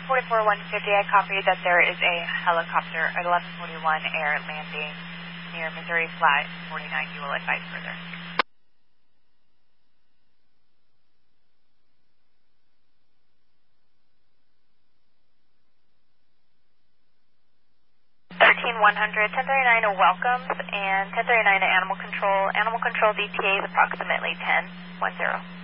44-150, I copy that there is a helicopter at 1141 air landing near Missouri Flight 49. You will advise further. 100, 1039 welcomes, and 1039 to Animal Control. Animal Control DTA is approximately 10-10.